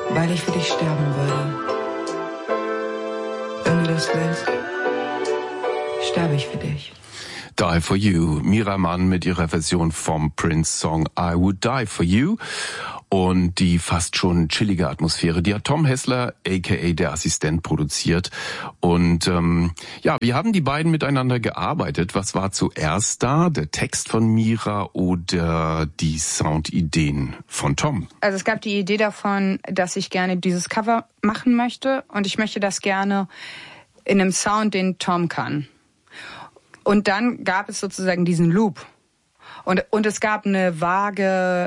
weil ich für dich sterben würde. Wenn du das willst, sterbe ich für dich. Die for You. Mira Mann mit ihrer Version vom Prince-Song I Would Die for You. Und die fast schon chillige Atmosphäre, die hat Tom Hessler, a.k.a. der Assistent, produziert. Und wie haben die beiden miteinander gearbeitet? Was war zuerst da? Der Text von Mira oder die Soundideen von Tom? Also es gab die Idee davon, dass ich gerne dieses Cover machen möchte. Und ich möchte das gerne in einem Sound, den Tom kann. Und dann gab es sozusagen diesen Loop. Und es gab eine vage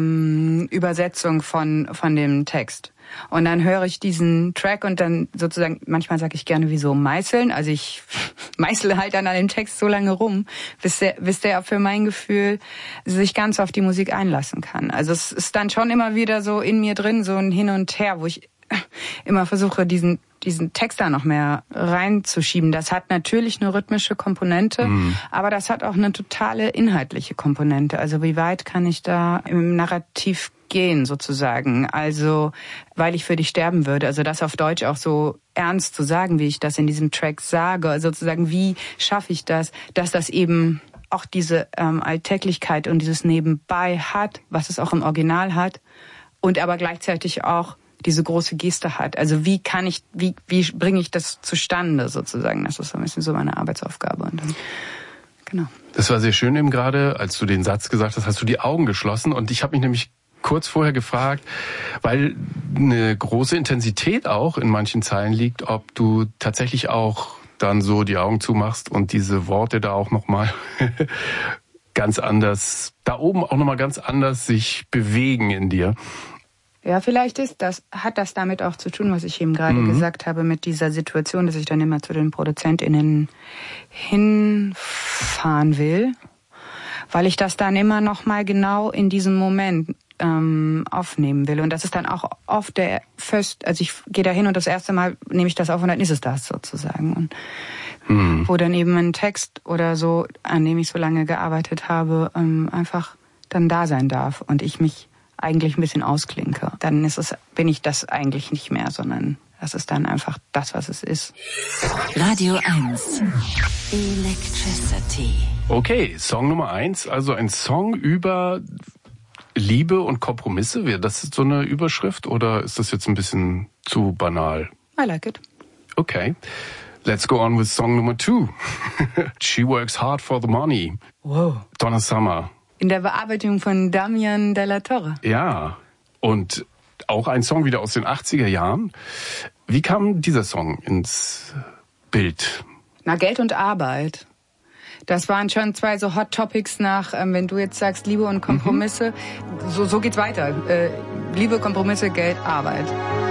Übersetzung von dem Text. Und dann höre ich diesen Track und dann sozusagen, manchmal sage ich gerne wie so meißeln. Also ich meißle halt dann an dem Text so lange rum, bis der für mein Gefühl sich ganz auf die Musik einlassen kann. Also es ist dann schon immer wieder so in mir drin, so ein Hin und Her, wo ich immer versuche, diesen Text da noch mehr reinzuschieben. Das hat natürlich eine rhythmische Komponente, aber das hat auch eine totale inhaltliche Komponente. Also wie weit kann ich da im Narrativ gehen sozusagen? Also weil ich für dich sterben würde. Also das auf Deutsch auch so ernst zu sagen, wie ich das in diesem Track sage. Also sozusagen, wie schaffe ich das, dass das eben auch diese Alltäglichkeit und dieses Nebenbei hat, was es auch im Original hat, und aber gleichzeitig auch diese große Geste hat. Also wie bringe ich das zustande sozusagen? Das ist so ein bisschen so meine Arbeitsaufgabe. Und dann, genau. Das war sehr schön eben gerade, als du den Satz gesagt hast, hast du die Augen geschlossen. Und ich habe mich nämlich kurz vorher gefragt, weil eine große Intensität auch in manchen Zeilen liegt, ob du tatsächlich auch dann so die Augen zumachst und diese Worte da auch nochmal ganz anders, da oben auch nochmal ganz anders sich bewegen in dir. Ja, vielleicht hat das damit auch zu tun, was ich eben gerade gesagt habe, mit dieser Situation, dass ich dann immer zu den ProduzentInnen hinfahren will, weil ich das dann immer noch mal genau in diesem Moment aufnehmen will. Und das ist dann auch oft also ich gehe da hin und das erste Mal nehme ich das auf und dann ist es das sozusagen. Und wo dann eben ein Text oder so, an dem ich so lange gearbeitet habe, einfach dann da sein darf und ich mich eigentlich ein bisschen ausklinke, dann bin ich das eigentlich nicht mehr, sondern das ist dann einfach das, was es ist. Radio 1. Electricity. Okay, Song Nummer 1, also ein Song über Liebe und Kompromisse. Wäre das so eine Überschrift oder ist das jetzt ein bisschen zu banal? I like it. Okay. Let's go on with Song Nummer 2. She Works Hard for the Money. Wow. Donna Summer. In der Bearbeitung von Damian Della Torre. Ja, und auch ein Song wieder aus den 80er Jahren. Wie kam dieser Song ins Bild? Na, Geld und Arbeit. Das waren schon zwei so Hot Topics nach, wenn du jetzt sagst, Liebe und Kompromisse. So geht's weiter. Liebe, Kompromisse, Geld, Arbeit.